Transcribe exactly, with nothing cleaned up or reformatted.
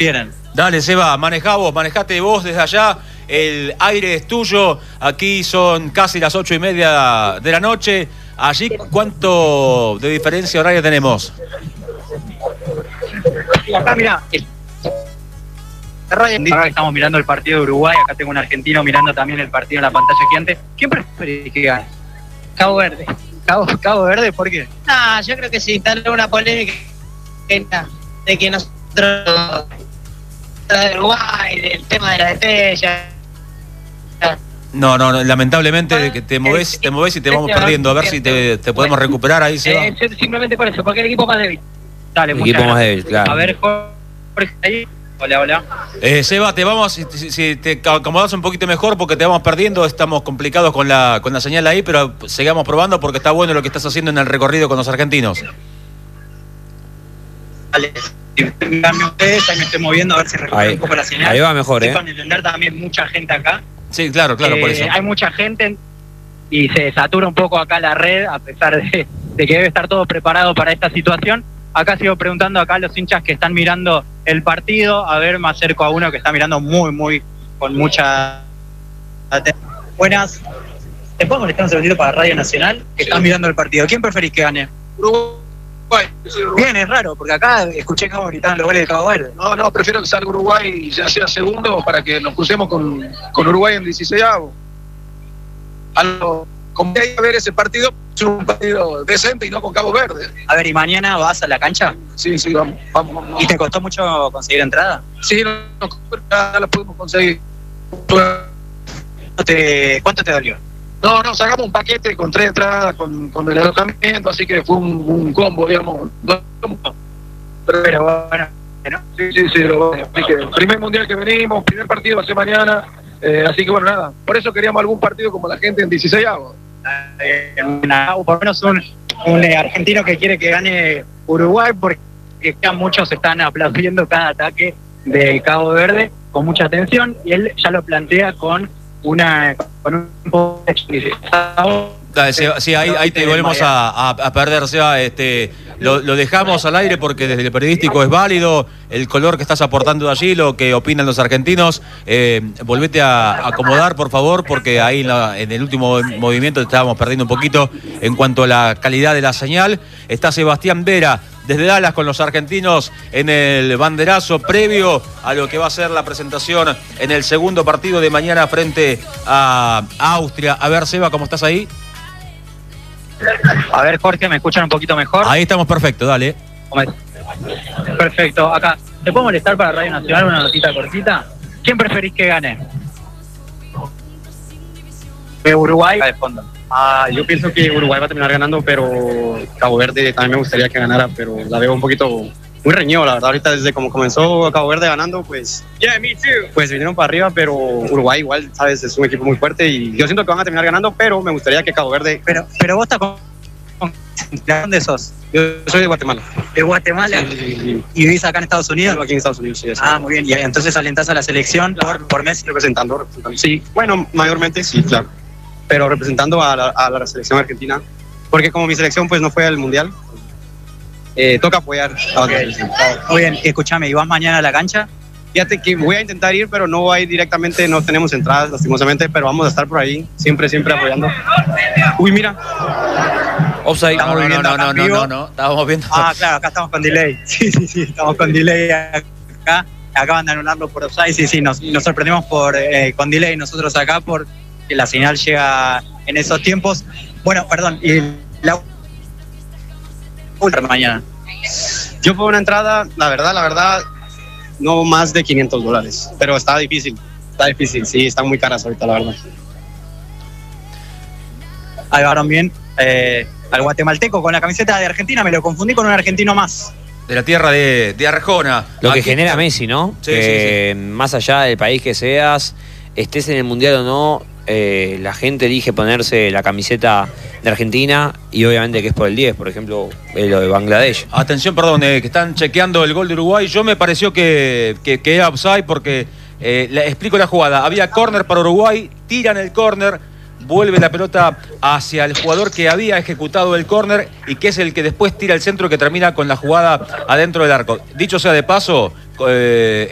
prefieren. Dale, Seba, manejá vos, manejate vos desde allá. El aire es tuyo. Aquí son casi las ocho y media de la noche. Allí, ¿cuánto de diferencia horaria tenemos? Acá, mira, acá estamos mirando el partido de Uruguay. Acá tengo un argentino mirando también el partido en la pantalla gigante. ¿Quién prefiere que gane? Cabo Verde. Cabo, Cabo Verde, ¿por qué? No, yo creo que se instaló una polémica de que nosotros de Uruguay, del tema de la estrella. No, no, no, lamentablemente que te movés, te movés y te vamos perdiendo. A ver si te, te podemos recuperar ahí, Seba. Eh, simplemente por eso, porque el equipo más débil. Dale, el equipo más débil, claro. A ver, Jorge, ahí. Hola, hola. Eh, Seba, te vamos, si, si te acomodas un poquito mejor porque te vamos perdiendo, estamos complicados con la, con la señal ahí, pero sigamos probando porque está bueno lo que estás haciendo en el recorrido con los argentinos. Dale. Díganme ustedes, ahí me estoy moviendo a ver si recupero un poco la señal. Ahí va mejor, ¿eh? Para entender también mucha gente acá. Sí, claro, claro, eh, por eso. Hay mucha gente y se satura un poco acá la red, a pesar de, de que debe estar todo preparado para esta situación. Acá sigo preguntando acá a los hinchas que están mirando el partido. A ver, me acerco a uno que está mirando muy, muy, con mucha atención. Buenas. ¿Te puedo molestar un segundito para Radio Nacional? Que sí. Están mirando el partido. ¿Quién preferís que gane? Uruguay. Bien, es raro, porque acá escuché cómo gritaban los goles de Cabo Verde. No, no, prefiero que salga Uruguay ya sea segundo para que nos crucemos con, con Uruguay en dieciseisavo. Algo, como hay que ver ese partido, es un partido decente y no con Cabo Verde. A ver, ¿y mañana vas a la cancha? Sí, sí, vamos, vamos, vamos. ¿Y te costó mucho conseguir entrada? Sí, no, no, ya la pudimos conseguir. ¿No te, ¿Cuánto te dolió? No, no, sacamos un paquete con tres entradas, con, con el alojamiento, así que fue un, un combo, digamos. Pero, pero bueno, ¿no? Sí, sí, sí, pero bueno, así que primer mundial que venimos, primer partido va a ser mañana, eh, así que bueno, nada, por eso queríamos algún partido como la gente en dieciseisavo. Eh, o por lo menos un, un eh, argentino que quiere que gane Uruguay, porque ya muchos están aplaudiendo cada ataque de Cabo Verde con mucha atención, y él ya lo plantea con una con un poco de Sí, sí, ahí, ahí te volvemos a, a, a perder, Seba. Este, lo, lo dejamos al aire porque desde el periodístico es válido el color que estás aportando allí, lo que opinan los argentinos. Eh, volvete a acomodar, por favor, porque ahí en, la, en el último movimiento te estábamos perdiendo un poquito en cuanto a la calidad de la señal. Está Sebastián Vera desde Dallas con los argentinos en el banderazo previo a lo que va a ser la presentación en el segundo partido de mañana frente a Austria. A ver, Seba, ¿cómo estás ahí? A ver, Jorge, ¿me escuchan un poquito mejor? Ahí estamos perfecto, dale. Perfecto, acá. ¿Te puedo molestar para Radio Nacional una notita cortita? ¿Quién preferís que gane? ¿De Uruguay? De fondo. Ah, yo pienso que Uruguay va a terminar ganando, pero Cabo Verde también me gustaría que ganara, pero la veo un poquito muy reñido, la verdad. Ahorita desde como comenzó Cabo Verde ganando, pues, yeah, me too. Pues vinieron para arriba, pero Uruguay igual, sabes, es un equipo muy fuerte y yo siento que van a terminar ganando, pero me gustaría que Cabo Verde... Pero, pero vos estás con... ¿De dónde sos? Yo soy de Guatemala. ¿De Guatemala? Sí, sí, sí. ¿Y vivís acá en Estados Unidos? Aquí en Estados Unidos, sí. Ah, muy bien. ¿Y entonces alentás a la selección por, por Messi? Representando, representando. Sí, bueno, mayormente sí, claro. Pero representando a la, a la selección argentina, porque como mi selección pues no fue al mundial, eh, toca apoyar a la selección. Muy bien, escúchame, ¿y vas mañana a la cancha? Fíjate que voy a intentar ir, pero no voy a ir directamente, no tenemos entradas lastimosamente, pero vamos a estar por ahí, siempre, siempre apoyando. Uy, mira. Offside. Estamos No, no, no, no, no, no, no, estábamos viendo. Ah, claro, acá estamos con delay. Sí, sí, sí, estamos con delay acá. Acaban de anularlo por offside, sí, sí, nos, nos sorprendemos por, eh, con delay nosotros acá por que la señal llega en esos tiempos. Bueno, perdón, y la última mañana. Yo por una entrada, la verdad, la verdad, no más de quinientos dólares, pero está difícil, está difícil, sí, están muy caras ahorita, la verdad. Ahí va bien eh, al guatemalteco con la camiseta de Argentina, me lo confundí con un argentino más. De la tierra de, de Arjona. Lo Aquí que genera está. Messi, ¿no? Sí, que sí, sí. Más allá del país que seas, estés en el Mundial o no, eh, la gente elige ponerse la camiseta de Argentina y obviamente que es por el diez, por ejemplo, eh, lo de Bangladesh. Atención, perdón, eh, que están chequeando el gol de Uruguay. Yo me pareció que, que, que era offside porque, eh, le explico la jugada. Había córner para Uruguay, tiran el córner, vuelve la pelota hacia el jugador que había ejecutado el córner y que es el que después tira el centro que termina con la jugada adentro del arco. Dicho sea de paso, eh,